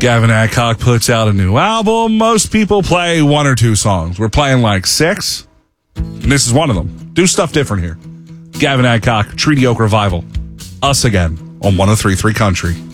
Gavin Adcock puts out a new album. Most people play one or two songs. We're playing like 6. And this is one of them. Do stuff different here. Gavin Adcock, Treaty Oak Revival. Us Again on 103.3 Country.